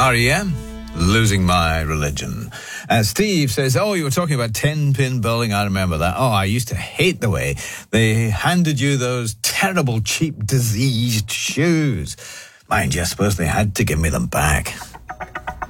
R.E.M., Losing My Religion. Steve says, you were talking about 10-pin bowling. I remember that. I used to hate the way they handed you those terrible, cheap, diseased shoes. Mind you, I suppose they had to give me them back.